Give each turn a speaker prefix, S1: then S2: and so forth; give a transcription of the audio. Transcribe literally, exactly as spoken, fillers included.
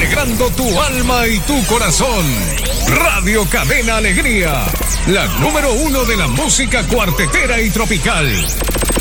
S1: alegrando tu alma y tu corazón. Radio Cadena Alegría, la número uno de la música cuartetera y tropical.